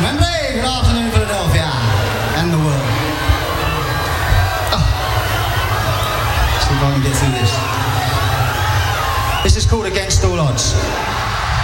Wembley. Good afternoon, Philadelphia and the world. See if I can get through this. This is called Against All Odds.